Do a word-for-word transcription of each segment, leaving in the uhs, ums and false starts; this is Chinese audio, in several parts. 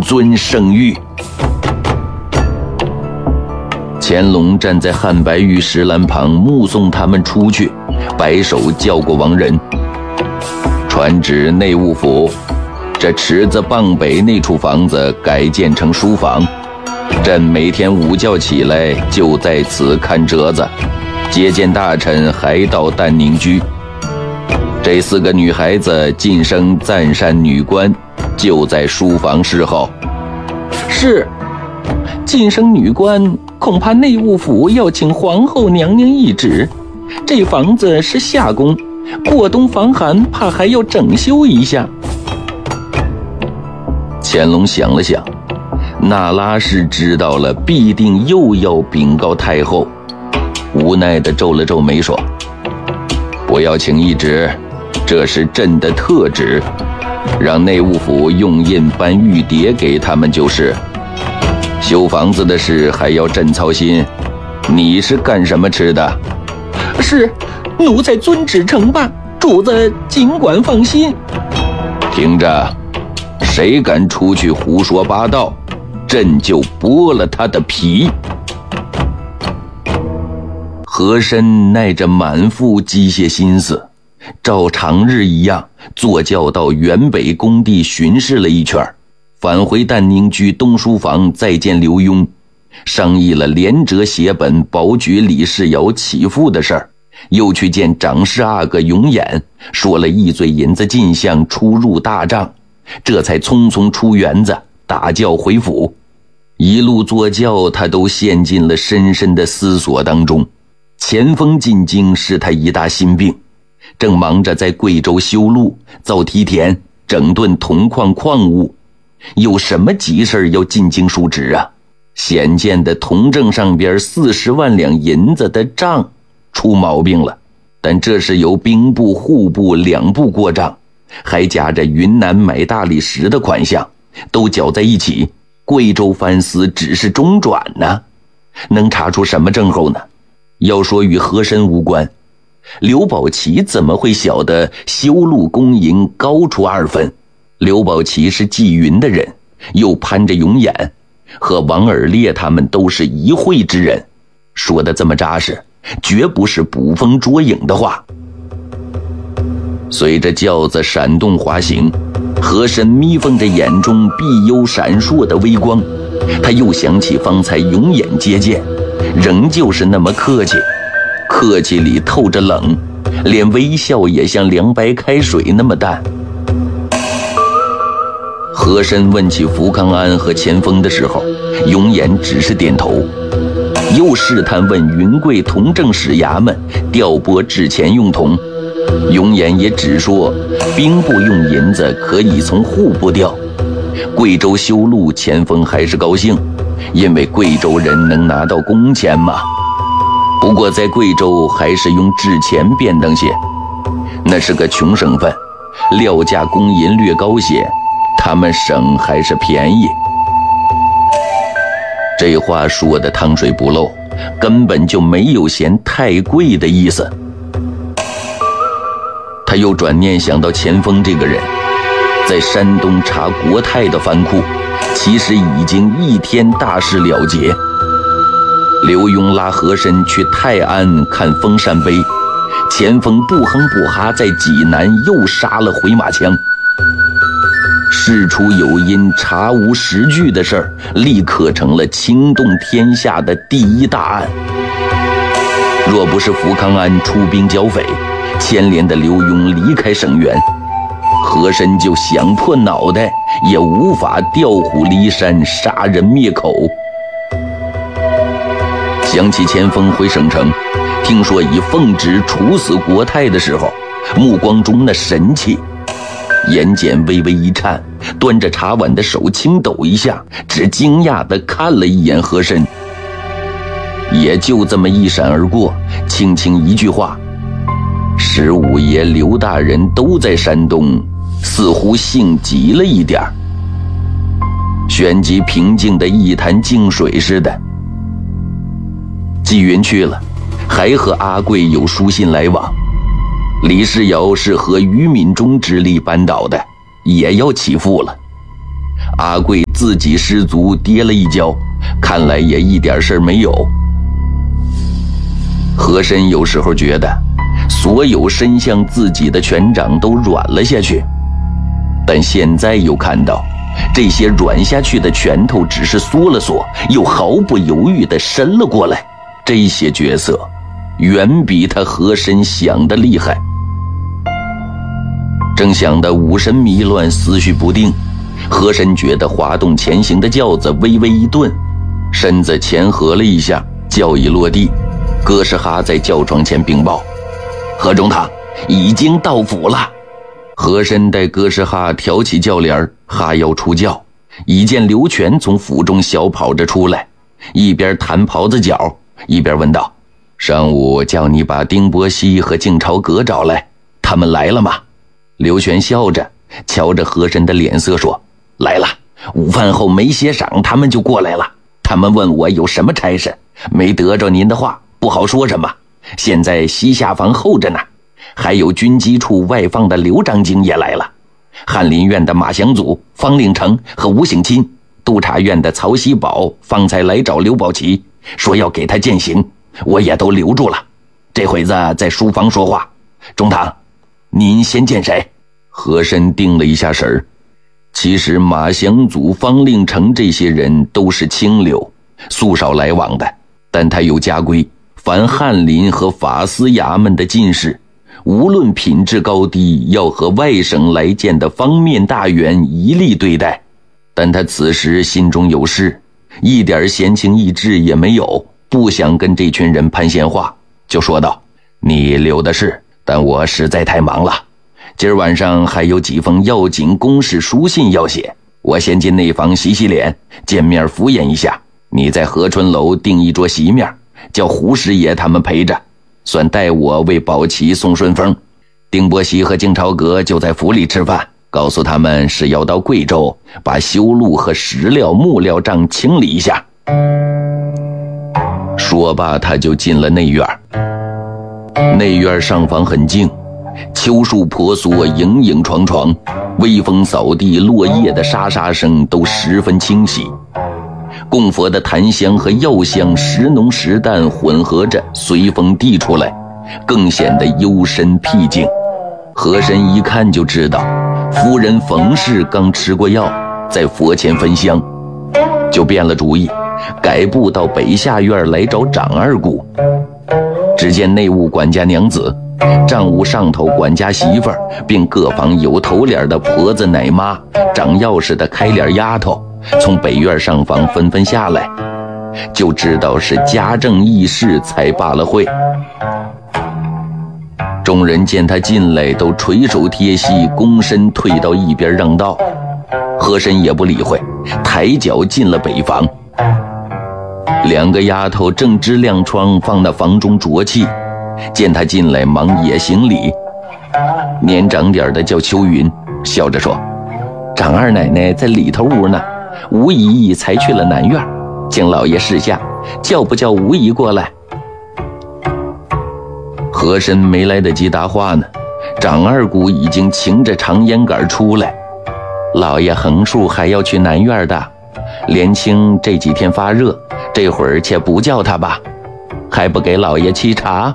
尊圣谕。乾隆站在汉白玉石栏旁，目送他们出去，摆手叫过王仁，传旨内务府，这池子傍北那处房子改建成书房，朕每天午觉起来就在此看折子，接见大臣还到淡宁居。这四个女孩子晋升赞善女官，就在书房侍候。 是，晋升女官，恐怕内务府要请皇后娘娘懿旨。这房子是夏宫，过冬防寒，怕还要整修一下。 乾隆想了想，那拉氏知道了，必定又要禀告太后，无奈地皱了皱眉说：“不要请懿旨，这是朕的特旨，让内务府用印颁玉牒给他们就是。修房子的事还要朕操心，你是干什么吃的？”“ 是，奴才遵旨承办，主子尽管放心。”“ 听着，谁敢出去胡说八道，朕就剥了他的皮。”和珅耐着满腹机械心思，照常日一样坐轿到原北工地巡视了一圈，返回淡宁居东书房再见刘墉，商议了连折写本保举李世尧起复的事儿，又去见长侍阿哥永琰，说了一嘴银子进项出入大账，这才匆匆出园子，打轿回府。一路坐轿，他都陷进了深深的思索当中。前锋进京是他一大心病，正忙着在贵州修路、造梯田、整顿铜矿矿物，有什么急事要进京述职啊？显见的铜证上边四十万两银子的账出毛病了，但这是由兵部、户部两部过账，还夹着云南买大理石的款项，都搅在一起。贵州藩司只是中转呢，能查出什么症候呢？要说与和珅无关，刘宝奇怎么会晓得修路工银高出二分？刘宝奇是纪云的人，又攀着永琰，和王尔烈他们都是一会之人，说的这么扎实，绝不是捕风捉影的话。随着轿子闪动滑行，和珅眯缝着眼中碧幽闪烁的微光，他又想起方才永琰接见，仍旧是那么客气，客气里透着冷，连微笑也像凉白开水那么淡。和珅问起福康安和钱锋的时候，永琰只是点头，又试探问云贵铜政使衙门调拨制钱用铜，永琰也只说兵部用银子可以从户部调，贵州修路钱锋还是高兴，因为贵州人能拿到工钱嘛。不过在贵州还是用制钱便当些，那是个穷省份，料价工银略高些，他们省还是便宜。这话说的汤水不漏，根本就没有嫌太贵的意思。他又转念想到钱锋这个人，在山东查国泰的藩库，其实已经一天大事了结。刘墉拉和珅去泰安看封禅碑，钱锋不哼不哈在济南又杀了回马枪。事出有因，查无实据的事儿，立刻成了惊动天下的第一大案。若不是福康安出兵剿匪，牵连的刘墉离开省园，和珅就想破脑袋也无法调虎离山，杀人灭口。想起钱锋回省城，听说已奉旨处死国泰的时候，目光中那神气，眼睑微微一颤，端着茶碗的手轻抖一下，只惊讶地看了一眼和珅，也就这么一闪而过，轻轻一句话：十五爷刘大人都在山东，似乎性急了一点儿，旋即平静的一潭静水似的。纪云去了，还和阿贵有书信来往。李世尧是和于敏中之力扳倒的，也要起复了。 阿贵自己失足跌了一跤，看来也一点事儿没有。和珅有时候觉得所有伸向自己的权掌都软了下去，但现在又看到这些软下去的拳头只是缩了缩，又毫不犹豫地伸了过来。这些角色远比他和珅想的厉害。正想得五神迷乱，思绪不定，和珅觉得滑动前行的轿子微微一顿，身子前合了一下，轿已落地。哥斯哈在轿窗前禀报：和中堂已经到府了。和珅带哥斯哈挑起轿帘，哈腰出轿，已见刘全从府中小跑着出来，一边弹袍子角，一边问道：上午叫你把丁伯熙和敬朝阁找来，他们来了吗？刘全笑着瞧着和珅的脸色说：来了，午饭后没歇晌，他们就过来了。他们问我有什么差事，没得着您的话，不好说什么。现在西下房候着呢。还有军机处外放的刘长京也来了，翰林院的马祥祖、方令成和吴省钦，督察院的曹锡宝方才来找刘宝奇，说要给他践行，我也都留住了。这会子在书房说话。中堂，您先见谁？和珅定了一下神儿。其实马祥祖、方令成这些人都是清流，素少来往的，但他有家规，凡翰林和法司衙门的进士，无论品质高低，要和外省来见的方面大员一律对待。但他此时心中有事，一点闲情逸致也没有，不想跟这群人攀闲话，就说道：你留的是，但我实在太忙了，今儿晚上还有几封要紧公事书信要写，我先进内房洗洗脸，见面敷衍一下。你在和春楼订一桌席面，叫胡师爷他们陪着，算代我为宝齐送顺风。丁伯熙和敬朝阁就在府里吃饭，告诉他们是要到贵州把修路和石料木料账清理一下。说罢他就进了内院。内院上房很静，秋树婆娑，影影幢幢，微风扫地，落叶的沙沙声都十分清晰。供佛的檀香和药香时浓时淡混合着随风递出来，更显得幽深僻静。和珅一看就知道夫人冯氏刚吃过药，在佛前焚香，就变了主意，改步到北下院来找长二姑。只见内务管家娘子、账务上头管家媳妇儿，并各房有头脸的婆子奶妈、掌钥匙的开脸丫头，从北院上房纷纷下来，就知道是家政议事才罢了会。众人见他进来，都垂手贴膝，躬身退到一边让道。和珅也不理会，抬脚进了北房。两个丫头正支亮窗放那房中浊气，见他进来忙也行礼。年长点的叫秋云，笑着说：长二奶奶在里头屋呢，吴姨姨才去了南院，请老爷示下，叫不叫吴姨过来？和珅没来得及答话呢，长二姑已经擎着长烟杆出来。老爷横竖还要去南院的，连青这几天发热，这会儿且不叫他吧，还不给老爷沏茶？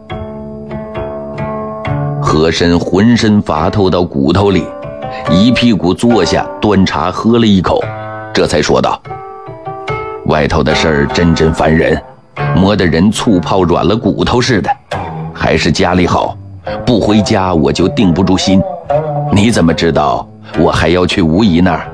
和珅浑身乏透到骨头里，一屁股坐下，端茶喝了一口，这才说道：外头的事儿真真烦人，磨得人醋泡软了骨头似的，还是家里好，不回家我就定不住心。你怎么知道我还要去吴姨那儿？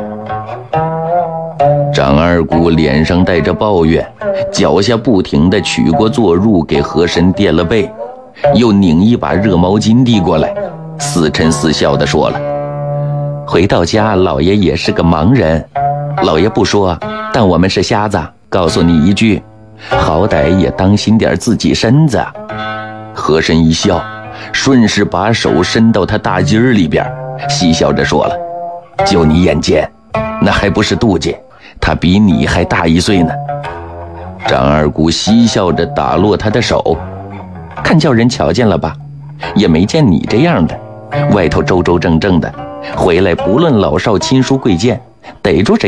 长二姑脸上带着抱怨，脚下不停地取过坐褥给和珅垫了背，又拧一把热毛巾递过来，似嗔似笑地说了：回到家老爷也是个盲人，老爷不说，但我们是瞎子，告诉你一句，好歹也当心点自己身子。和珅一笑，顺势把手伸到他大襟儿里边，嬉笑着说了：就你眼尖，那还不是妒忌，他比你还大一岁呢。长二姑嬉笑着打落他的手：看叫人瞧见了吧，也没见你这样的，外头周周正正的，回来不论老少亲疏贵贱， 逮住谁